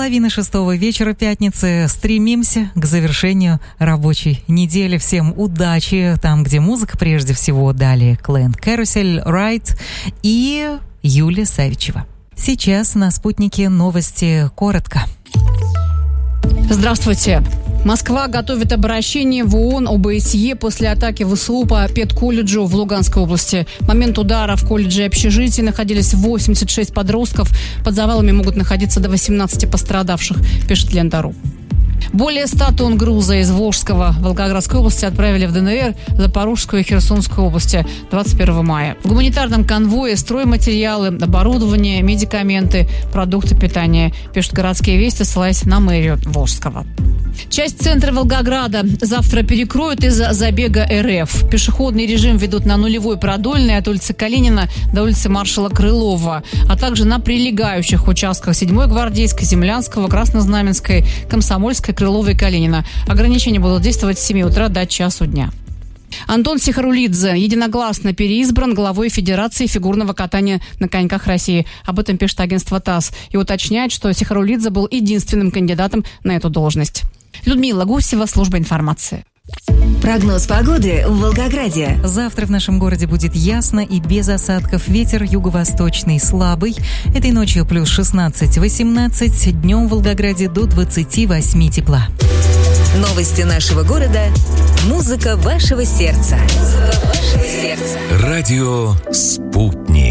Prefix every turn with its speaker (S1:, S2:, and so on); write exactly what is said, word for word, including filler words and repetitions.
S1: Половина шестого вечера пятницы. Стремимся к завершению рабочей недели. Всем удачи там, где музыка, прежде всего. Далее Клэн Карусель, Райт и Юлия Савичева. Сейчас на «Спутнике» новости коротко.
S2: Здравствуйте. Москва готовит обращение в ООН об ОБСЕ после атаки ВСУ по педколледжу в Луганской области. В момент удара в колледже и общежитии находились восемьдесят шесть подростков. Под завалами могут находиться до восемнадцати пострадавших, пишет Лента.ру. Более ста тонн груза из Волжского в Волгоградской области отправили в ДНР, Запорожскую и Херсонскую области двадцать первого мая. В гуманитарном конвое стройматериалы, оборудование, медикаменты, продукты питания, пишут городские вести, ссылаясь на мэрию Волжского. Часть центра Волгограда завтра перекроют из-за забега РФ. Пешеходный режим ведут на нулевой Продольной от улицы Калинина до улицы маршала Крылова, а также на прилегающих участках седьмой Гвардейской, Землянского, Краснознаменской, Комсомольской, Крыловой и Калинина. Ограничения будут действовать с семи утра до часу дня. Антон Сихарулидзе единогласно переизбран главой Федерации фигурного катания на коньках России. Об этом пишет агентство ТАСС и уточняет, что Сихарулидзе был единственным кандидатом на эту должность. Людмила Гусева, служба информации.
S3: Прогноз погоды в Волгограде.
S1: Завтра в нашем городе будет ясно и без осадков. Ветер юго-восточный слабый. Этой ночью плюс шестнадцать-восемнадцать. Днем в Волгограде до двадцати восьми тепла.
S3: Новости нашего города. Музыка вашего сердца. Музыка вашего сердца.
S4: Радио «Спутник».